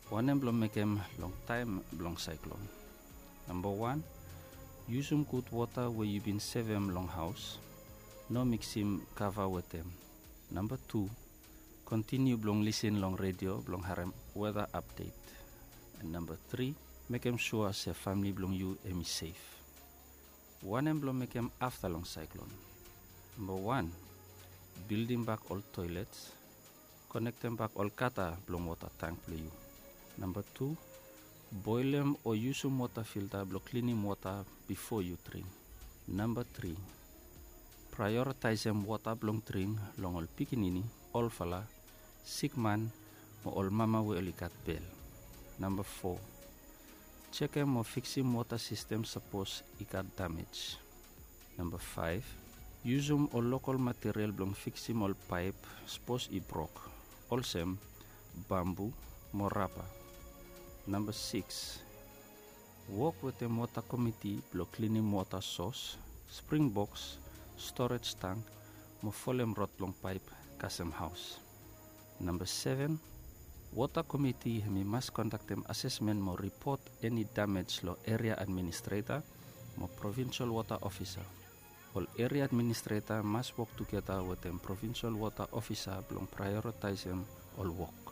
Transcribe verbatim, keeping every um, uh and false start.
One em blom make em long time blong cyclone. Number one, use um good water where you been save em long house. No mix him cover with them. Number two, continue blong listen long radio blong harem weather update. And number three, make em sure say family blong you em is safe. One em blong make em after long cyclone. Number one, building back all toilets, connect them back all kata blong water tank blong you. Number two, boil them or use some water filter blong cleaning water before you drink. Number three, prioritize them water blong drink long all pikinini, all fala, sick man, or all mama we only got bell. Number four, check them or fix him water system suppose it got damage. Number five, use them or local material blong fix him all pipe suppose it broke. Also, bamboo, morapa. Number six, work with the water committee blong cleaning water source, spring box, storage tank, mo folem rot long pipe, kasem house. Number seven, water committee me must conduct them assessment mo report any damage lo area administrator, mo provincial water officer. All area administrator must work together with them provincial water officer blong prioritize them all work.